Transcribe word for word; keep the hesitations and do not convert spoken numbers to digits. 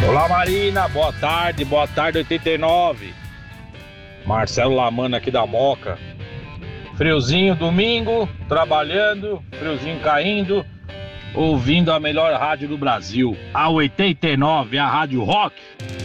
Olá Marina, boa tarde, boa tarde oitenta e nove. Marcelo Lamana aqui da Moca. Friozinho domingo, trabalhando, friozinho caindo, ouvindo a melhor rádio do Brasil, a oitenta e nove, a Rádio Rock.